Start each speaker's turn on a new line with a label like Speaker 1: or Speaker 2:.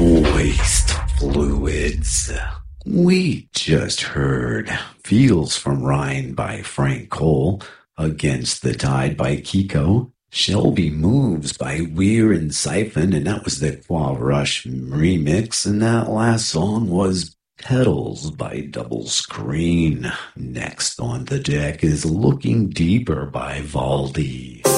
Speaker 1: Waste Fluids. We just heard Feels from Rhine by Frank Cole, Against the Tide by Kiko, Shelby Moves by Weir and Siphon, and that was the Qua Rush remix, and that last song was Petals by Double Screen. Next on the deck is Looking Deeper by Valdi.